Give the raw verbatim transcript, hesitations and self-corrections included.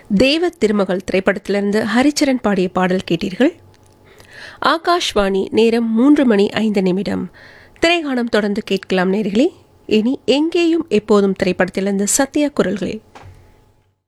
தேவ திருமகள் திரைப்படத்திலிருந்து ஹரிச்சரன் பாடிய பாடல் கேட்டீர்கள். ஆகாஷ்வாணி, நேரம் மூன்று மணி ஐந்து நிமிடம். திரைகாணம் தொடர்ந்து கேட்கலாம் நேர்களே. இனி எங்கேயும் எப்போதும் திரைப்படத்திலிருந்து சத்யா குரல்களில்